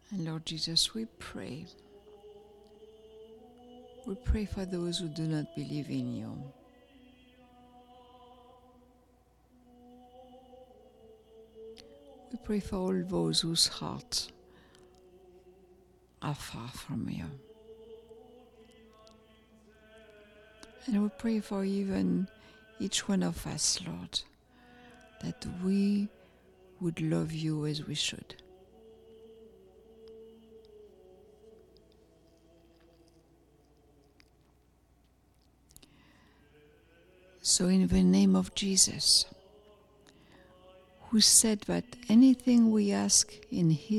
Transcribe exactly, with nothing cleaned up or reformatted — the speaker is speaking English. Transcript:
And Lord Jesus, we pray. We pray for those who do not believe in you. We pray for all those whose hearts are far from you. And we pray for even each one of us, Lord, that we would love you as we should. So in the name of Jesus, who said that anything we ask in his